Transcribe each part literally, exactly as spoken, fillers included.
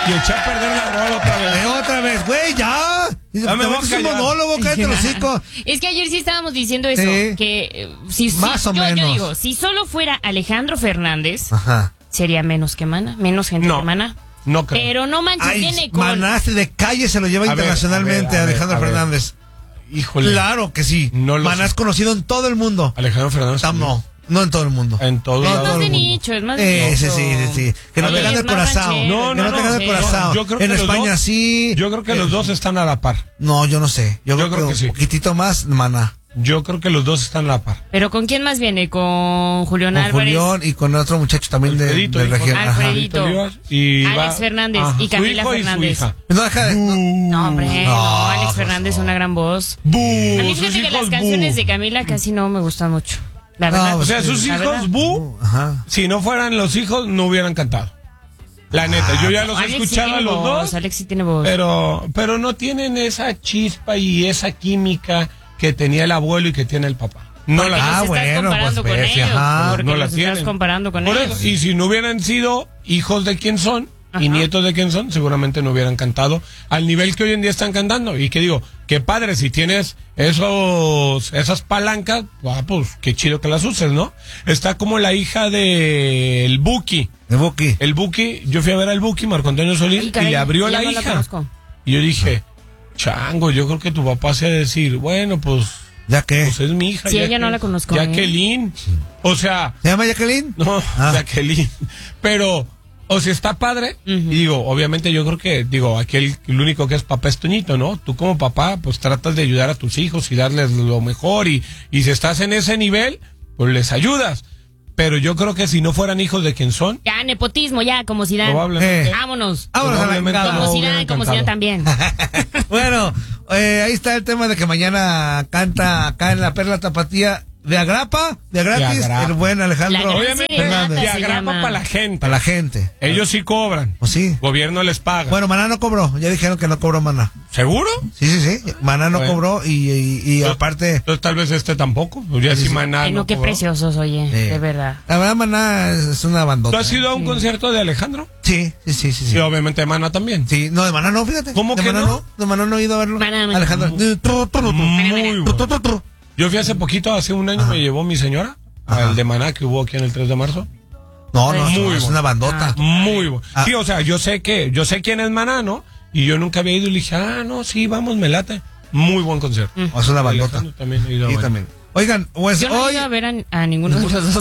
y echar a perder la rola otra vez. Eh, otra vez, güey, ya. Ya me voy a Es un callar. monólogo, cállate los hocico. Es que ayer sí estábamos diciendo eso, Sí. que eh, si, si- Más o yo, menos. yo digo, si solo fuera Alejandro Fernández, Ajá. sería menos que Mana, menos gente No. que Mana. No creo. Pero no manches, Ay, viene con... Maná de calle se lo lleva A ver, internacionalmente a ver, a ver, Alejandro a ver. Fernández. Híjole. Claro que sí. No lo Maná sé. es conocido en todo el mundo. Alejandro Fernández. Tam- no, no en todo el mundo. En todos No, Es lados. más todo de el mundo. nicho, es más de Ese nicho. sí, sí, sí. Que no Sí, te gane es el más corazón. ranchero, No, Que no, no te no, gane el sí. corazón. Yo creo que En los España dos- sí. Yo creo que Eh, los dos están a la par. No, yo no sé. Yo, Yo creo, creo que sí. un poquitito más, Maná. Yo creo que los dos están a la par. Pero ¿con quién más viene? Con Julián Con Álvarez, Julián y con otro muchacho también de, Alfredito, del hijo. región. Ajá. Alfredito. Olivas y Alex va- Fernández Ajá, y Camila su hijo Fernández. Y su hija. No deja de. no. No, hombre, no, No, Alex pues Fernández es no. una gran voz. ¡Bu! A mí Sus fíjate que las hijos, canciones bu. de Camila casi no me gustan mucho. La No, verdad. O pues sea, sí, sus la verdad. hijos, bu, Ajá. si no fueran los hijos, no hubieran cantado. La neta, yo ya los he Alex sí escuchado a tiene los voz, dos, Alex sí tiene voz. pero, pero no tienen esa chispa y esa química que tenía el abuelo y que tiene el papá. No Porque la Ah, los estás bueno, comparando pues, con ves, ellos. ajá. Porque no la los estás tienen. comparando con Por ellos. eso, y si no hubieran sido hijos de quién son Ajá. y nietos de quién son, seguramente no hubieran cantado al nivel que hoy en día están cantando. Y que digo, qué padre, si tienes esos esas palancas, ah, pues qué chido que las uses, ¿no? Está como la hija del Buki. De Buki. El Buki, yo fui a ver al Buki, Marco Antonio Solís, Ay, caray, y le abrió ya la no la hija. conozco. y yo dije, chango, yo creo que tu papá se ha de decir, bueno, pues, ¿Ya qué? pues es mi hija. Sí, ella Jacqueline. no la conozco, ¿eh? Jacqueline. O sea, ¿Se llama Jacqueline? no, Ah. Jacqueline. Pero, o sea, está padre. Ujú. Y digo, obviamente yo creo que, digo, aquí el, el único que es papá es Toñito, ¿no? Tú como papá, pues tratas de ayudar a tus hijos y darles lo mejor. Y, y si estás en ese nivel, pues les ayudas. Pero yo creo que si no fueran hijos de quien son, Ya, nepotismo, ya, como Zidane. probablemente. Eh. Vámonos. Vámonos a la Probablemente chingada. Como no Zidane, hubieran como cantado. Zidane también. Bueno, eh, ahí está el tema de que mañana canta acá en la Perla Tapatía de Agrapa, de gratis, Agrapa. el buen La Alejandro gran Obviamente, serenata y se agrapa llama. para la gente. para la gente. Ellos sí cobran. Pues sí. Gobierno les paga. Bueno, Maná no cobró, ya dijeron que no cobró Maná. ¿Seguro? Sí, sí, sí, Maná no Bueno. cobró y, y, y aparte, Entonces tal vez este tampoco. Pues ya si Maná Ay, no, no qué cobró. preciosos, oye, eh, de verdad. la verdad Maná es, es una bandota. ¿Tú has ido a un concierto de Alejandro? Sí, sí, sí, sí. Sí, Sí, obviamente de Maná también. sí. No, de Maná no, fíjate. ¿Cómo de que Maná no? De Maná no he ido a verlo. Maná, Maná. Alejandro. Tru, tru, tru, Muy tru, bueno. tru, tru, tru. Yo fui hace poquito, hace un año me llevó mi señora Ajá. al de Maná que hubo aquí en el tres de marzo. No, no, Muy no, es bueno. una bandota. Muy bueno. Ah. Sí, o sea, yo sé que, yo sé quién es Maná, ¿no? Y yo nunca había ido y le dije, ah, no, sí, vamos, me late. Muy buen concierto. Oh, es una bandota. Alejandro también he ido a Sí, ver. también. Oigan, pues Yo no hoy. he ido a ver a, a ninguno de los dos.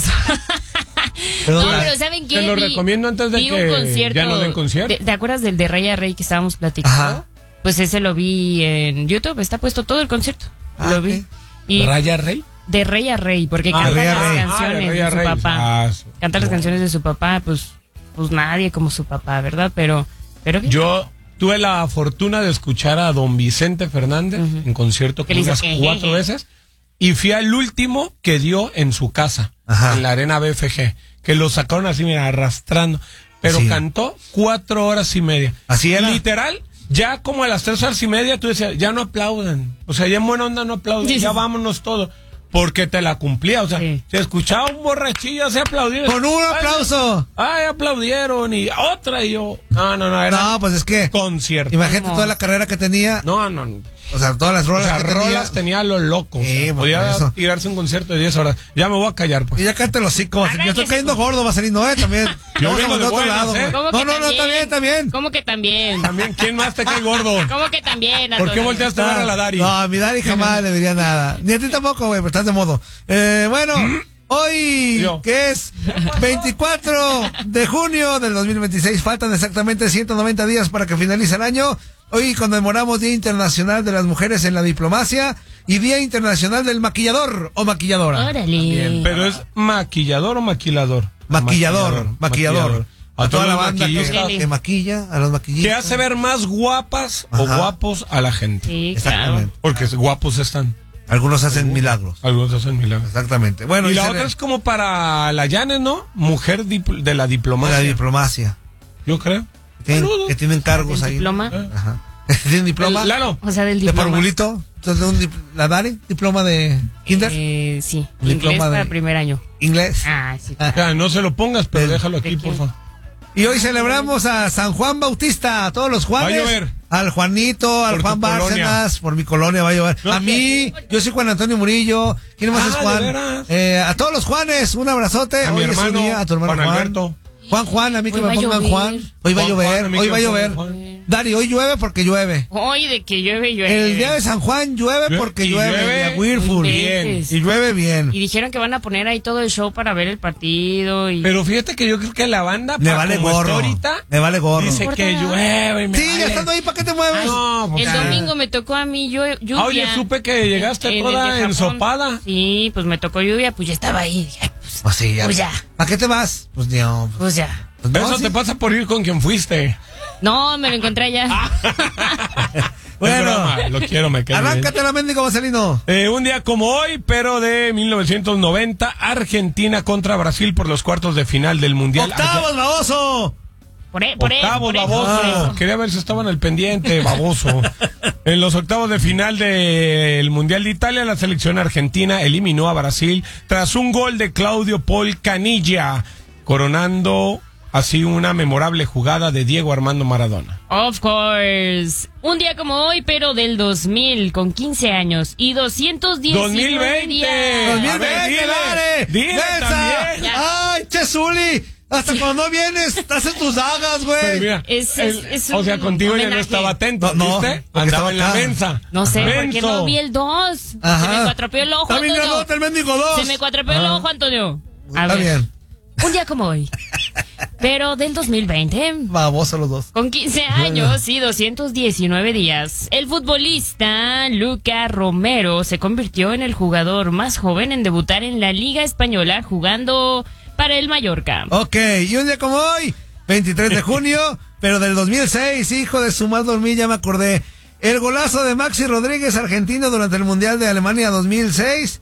Pero No, la- pero ¿saben qué? Te lo Vi- recomiendo antes de vi que un concierto ya no den concierto. de- ¿Te acuerdas del de Rey a Rey que estábamos platicando? Ajá. Pues ese lo vi en YouTube, está puesto todo el concierto. Ah, lo vi. ok. Y ¿Raya Rey? de Rey a Rey, porque Ah, canta Rey a las Rey. Ah, de canciones Rey de a su Rey. papá. Ah, su- Canta las bueno. canciones de su papá, pues pues nadie como su papá, ¿verdad? Pero pero bien. Yo tuve la fortuna de escuchar a don Vicente Fernández Ujú. en concierto Que con le hizo unas jejeje. cuatro veces y fui al último que dio en su casa, Ajá. en la Arena B F G, que lo sacaron así, mira, arrastrando, pero Sí. cantó cuatro horas y media. Así era. Literal, ya como a las tres horas y media tú decías, ya no aplaudan, o sea, ya en buena onda no aplauden, Sí, ya sí. vámonos todos. Porque te la cumplía, o sea, Sí. se escuchaba un borrachillo, se aplaudía. Con un Ay, aplauso. Ay, aplaudieron y otra y yo. No, no, no, era No, pues es que. concierto. Imagínate ¿Cómo? toda la carrera que tenía. No, no, no. O sea, todas las O rolas sea, que rolas tenía. tenía a lo loco. o sea, Sí, por podía eso. tirarse un concierto de diez horas. Ya me voy a callar, pues. Y ya cállate los hocico. Yo estoy Arránquese. cayendo gordo, Vaselino, ¿eh? También. Yo Vamos vengo a de otro buenas, lado, ¿eh? güey. ¿Cómo No, que no, no, está bien, está bien. ¿Cómo que también? También, ¿quién más te cae gordo? ¿Cómo que también? ¿Por qué Antonio? volteaste a ver a la Dari? No, a mi Dari jamás le diría nada. Ni a ti tampoco, güey, pero estás de modo. Eh, bueno, hoy, Yo. que es veinticuatro de junio del dos mil veintiséis, faltan exactamente ciento noventa días para que finalice el año. Hoy conmemoramos Día Internacional de las Mujeres en la Diplomacia y Día Internacional del Maquillador o Maquilladora. Órale. Pero es maquillador o maquilador. Maquillador, maquillador. A toda la los banda que, maquillistas. que maquilla, a los maquillistas. Que hace ver más guapas o Ajá. guapos a la gente. Sí, claro. Exactamente. Porque guapos están. Algunos hacen milagros. Algunos hacen milagros. Exactamente. Bueno, Y la dice otra de- es como para la Llanes, ¿no? Mujer dipl- de la de diplomacia. la diplomacia. Yo creo. Tienen- Saludos. que tienen cargos ¿Del ahí. diploma? ¿Eh? Ajá. ¿Tienen diploma? El- Lalo. O sea, del ¿De diploma. parvulito? Entonces, un dip- ¿la Dari? ¿Diploma de kinder? Eh, sí, Un inglés diploma para de- Primer año. ¿Inglés? Ah, sí. Ya, no se lo pongas, pero Del- déjalo aquí, ¿de por quién? favor. Y hoy celebramos a San Juan Bautista, a todos los Juanes. Va a llover. Al Juanito, al Por Juan tu colonia. Bárcenas, por mi colonia va a llover. No, a mí, yo soy Juan Antonio Murillo. ¿Quién más Ah, es ¿de Juan? veras? Eh, a todos los Juanes, un abrazote. A mi Hoy es su hermano, día, a tu hermano Juan Juan. Alberto. Juan, Juan, a mí que Hoy me va a pongan llover. Juan. Hoy va a Juan, llover, Juan, a mí hoy que va a me llover. pongan Juan. Dari, hoy llueve porque llueve. Hoy de que llueve, llueve. El día de San Juan llueve Llueve- porque y llueve. llueve y a Whirlpool. bien. Y llueve bien. Y dijeron que van a poner ahí todo el show para ver el partido. Y... Pero fíjate que yo creo que la banda, Le pa' vale como está gorro. ahorita, Le vale gorro. dice No que importa. llueve. y me Sí, ya vale. estando ahí, ¿para qué te mueves? No, pues, el ah. domingo me tocó a mí llu- lluvia. Ah, oye, supe que llegaste En el toda de Japón. ensopada. Sí, pues me tocó lluvia, pues ya estaba ahí. Dije, "Ay, pues, Pues sí, ya. Pues ya. ¿Para qué te vas? Pues no. Pues, pues ya. pues no, Eso sí. te pasa por ir con quien fuiste. No, me lo encontré allá. Bueno. Es broma, lo quiero, me quedo bien. Arráncate la mendigo, Vaselino. Eh, un día como hoy, pero de mil novecientos noventa, Argentina contra Brasil por los cuartos de final del Mundial. ¡Octavos, baboso! Por, e- por eso, Octavos, por eso, baboso. por eso. Quería ver si estaban al pendiente, baboso. En los octavos de final del Mundial de Italia, la selección argentina eliminó a Brasil tras un gol de Claudio Paul Canilla, coronando así una memorable jugada de Diego Armando Maradona. Of course. Un día como hoy, pero del dos mil, con quince años y doscientos diecinueve dos mil veinte. días. A ver, ¡dos mil veinte, dile, dale! dile ¡Nesa! también. ¡Ay, Chesuli! Hasta cuando no vienes, estás en tus dagas, Pero güey. mira, Es- el- es- es o sea, un contigo ya no homenaje. estaba atento, No, no, ¿viste? porque Andaba estaba en la acá. mensa. No sé, porque Menso. no vi el dos. Ajá. Se me cuatropeó el ojo, Está bien Antonio. grandote el mendigo dos. Se me cuatropeó el Ah. ojo, Antonio. A Está ver, bien. un día como hoy, pero del dos mil veinte. Baboso los dos. Con quince años y doscientos diecinueve días, el futbolista Luca Romero se convirtió en el jugador más joven en debutar en la Liga Española jugando para el Mallorca. Ok, y un día como hoy, veintitrés de junio, pero del dos mil seis, hijo de su mal dormir, ya me acordé. El golazo de Maxi Rodríguez, argentino, durante el Mundial de Alemania dos mil seis,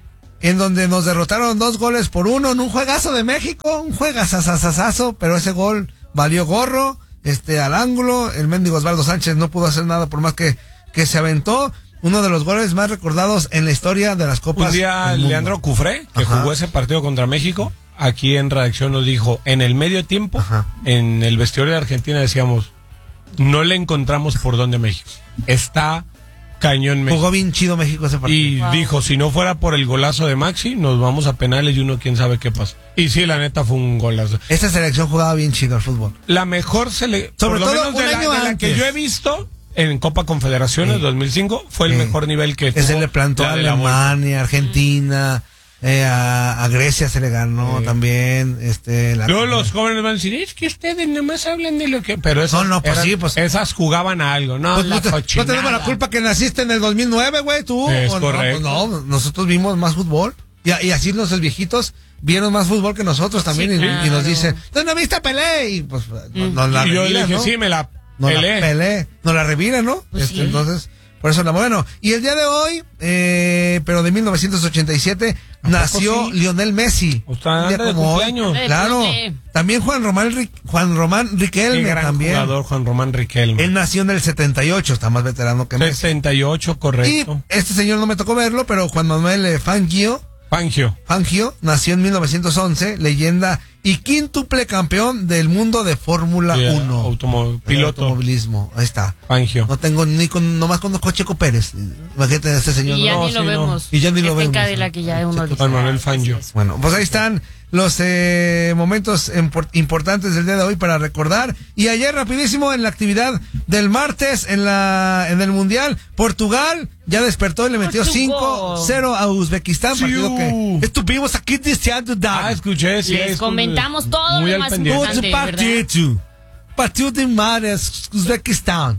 en donde nos derrotaron dos goles por uno en un juegazo de México, un juegazazazazo, pero ese gol valió gorro, este, al ángulo. El mendigo Osvaldo Sánchez no pudo hacer nada por más que, que se aventó. Uno de los goles más recordados en la historia de las copas. Un día del mundo. Leandro Cufré, que Ajá. jugó ese partido contra México, aquí en redacción nos dijo, en el medio tiempo, Ajá. en el vestuario de Argentina decíamos, no le encontramos por dónde México. Está cañón México. Jugó bien chido México ese partido. Y Wow. dijo, si no fuera por el golazo de Maxi, nos vamos a penales y uno quién sabe qué pasó. Y sí, la neta fue un golazo. Esta selección jugaba bien chido al fútbol. La mejor selección, Sobre por lo todo menos un de la, año de la que antes. yo he visto en Copa Confederaciones Sí. dos mil cinco, fue el Sí. mejor nivel que Ese tuvo le plantó la a de la Volpe. Alemania, Argentina, eh, a, a Grecia se le ganó Sí. también. Este, la, Luego los jóvenes van a decir, es que ustedes nomás hablan de lo que... Pero esas, No, no, pues eran- sí, pues- esas jugaban a algo, no, Pues la no, te- no cochinada. tenemos la culpa que naciste en el dos mil nueve, güey, tú. Es ¿O no? correcto. Pues no, nosotros vimos más fútbol. Y, y así nuestros viejitos vieron más fútbol que nosotros también. Sí, y, claro. y nos dicen, ¿tú no viste a Pelé? Y pues no- nos la Y yo le reviran, dije, ¿no? sí, me la Nos pelé. la pelé, nos la reviran, ¿no? Pues Este, sí. Entonces, por eso la bueno. Y el día de hoy, eh, pero de mil novecientos ochenta y siete, ¿A poco nació sí? Lionel Messi. O sea, Un día anda de como hoy. cumpleaños. Anda de Claro. cumple. También Juan Román, Ri- Juan Román Qué Riquelme gran también. jugador, Juan Román Riquelme. Él nació en el setenta y ocho, está más veterano que Messi. setenta y ocho, Y correcto. este señor no me tocó verlo, pero Juan Manuel eh, Fangio, Fangio. Fangio nació en mil novecientos once, leyenda y quíntuple campeón del mundo de Fórmula Yeah, uno. automo- De piloto. Automovilismo, ahí está. Fangio. No tengo ni con, nomás conozco a Checo Pérez. Imagínate a este señor. Y ya ¿no? ni sí, lo no. vemos. Y ya ni lo Está en vemos, Cadillac ¿no? que ya uno dice, Juan Manuel "Ay, Fangio". ¿qué es eso? Bueno, pues ahí están los eh, momentos impor- importantes del día de hoy para recordar. Y ayer rapidísimo en la actividad del martes en la en el Mundial, Portugal ya despertó y le metió Portugal. cinco cero a Uzbekistán, Sí. partido que estuvimos aquí diciendo Ah, escuché, sí. Les es- comentamos todo muy lo al más pendiente. importante. Outro partido. Partido de Mares, Uzbekistán.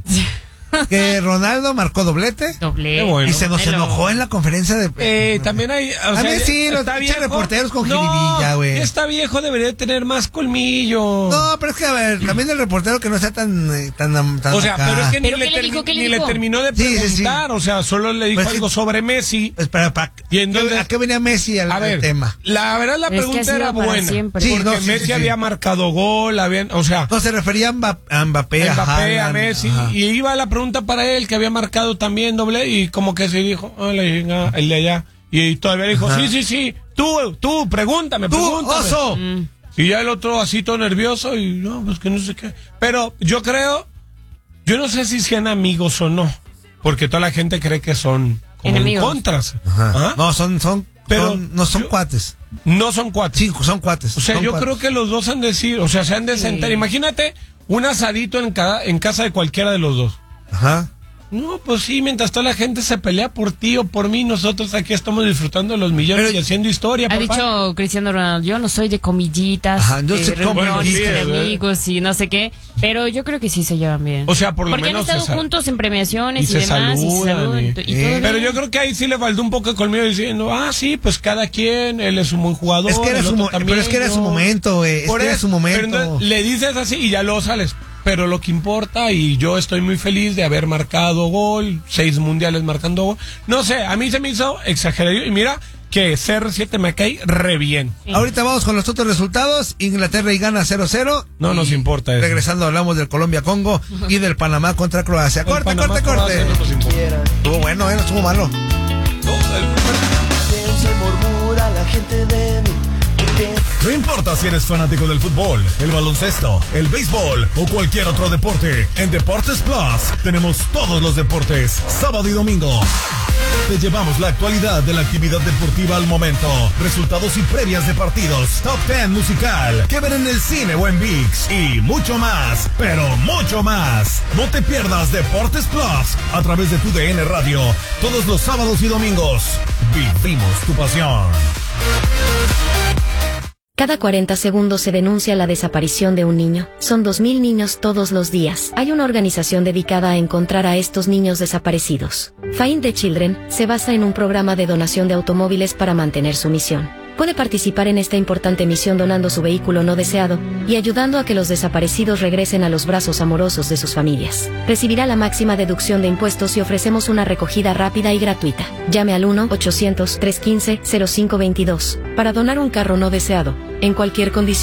Que Ronaldo marcó doblete. Doble. Qué bueno. Y se nos Pero- enojó en la conferencia de... Eh, también hay. O A sea, mí sí, los está pinches viejo. reporteros con No, jiribilla, güey. Está viejo, debería de tener más colmillo. No, pero es que, a ver, también el reportero que no sea tan... eh, tan, tan O sea, acá. pero es que ni, ¿Pero le, qué le termi- dijo? ¿Qué le ni le dijo? terminó de Sí, sí, sí. preguntar. O sea, solo le dijo Pues es que- algo sobre Messi. Espera, pa, ¿Y en dónde- ¿a qué venía Messi al, A al ver, tema? la verdad la Es que pregunta ha sido era para buena. siempre. Sí, Porque no, sí, Messi sí, sí. había marcado gol, habían, o sea, No, se refería a Mbappé, a, Mbappé, a, Mbappé, a Haaland, Messi, ajá. y iba la pregunta para él, que había marcado también doble, y como que se dijo, ah, la chinga, el de allá, y todavía dijo, Ajá. sí, sí, sí, tú, tú, pregúntame, Tú, pregúntame. oso, Mm. Y ya el otro así todo nervioso y no, pues que no sé qué. Pero yo creo, yo no sé si sean amigos o no, porque toda la gente cree que son como enemigos. en contras. Ajá. ¿Ah? No, son, son, Pero son- no son yo- cuates. No son cuates. Sí, son cuates. O sea, son yo cuates. creo que los dos han de decir, o sea, se han de Sí. sentar. Imagínate un asadito en, cada, en casa de cualquiera de los dos. Ajá. No, pues sí, mientras toda la gente se pelea por ti o por mí, nosotros aquí estamos disfrutando de los millones Pero- y haciendo historia, Ha papá. dicho Cristiano Ronaldo, yo no soy de comillitas, Ajá, yo eh, soy reuniones comillas, de ¿verdad? amigos y no sé qué, pero yo creo que sí se llevan bien. O sea, por lo Porque menos han estado se sal- juntos en premiaciones y y, se demás, y se saludan, saludan, y- y todo Eh, bien. Pero yo creo que ahí sí le faltó un poco de colmillo diciendo, ah, sí, pues cada quien, él es un buen jugador. Es que era el su otro mo- también, pero es que era su yo. momento, güey. Es Por que era eso, su momento. pero entonces le dices así y ya luego sales. Pero lo que importa, y yo estoy muy feliz de haber marcado gol, seis mundiales marcando gol. No sé, a mí se me hizo exagerado. Y mira que C R siete me cae re bien. Sí. Ahorita vamos con los otros resultados. Inglaterra y Ghana cero cero. No nos Y importa eso. Regresando hablamos del Colombia-Congo y del Panamá contra Croacia. El Corte, Panamá, corte, corte. Croacia, no nos importa. Estuvo bueno, eh, no estuvo malo. No, el- Piensa y murmura la gente de mí. No importa si eres fanático del fútbol, el baloncesto, el béisbol o cualquier otro deporte, en Deportes Plus tenemos todos los deportes, sábado y domingo. Te llevamos la actualidad de la actividad deportiva al momento, resultados y previas de partidos, top diez musical, que ver en el cine o en ViX y mucho más, pero mucho más. No te pierdas Deportes Plus a través de tu D N Radio, todos los sábados y domingos. Vivimos tu pasión. Cada cuarenta segundos se denuncia la desaparición de un niño. Son dos mil niños todos los días. Hay una organización dedicada a encontrar a estos niños desaparecidos. Find the Children se basa en un programa de donación de automóviles para mantener su misión. Puede participar en esta importante misión donando su vehículo no deseado y ayudando a que los desaparecidos regresen a los brazos amorosos de sus familias. Recibirá la máxima deducción de impuestos y ofrecemos una recogida rápida y gratuita. Llame al uno ochocientos, trescientos quince, cero cinco veintidós para donar un carro no deseado, en cualquier condición.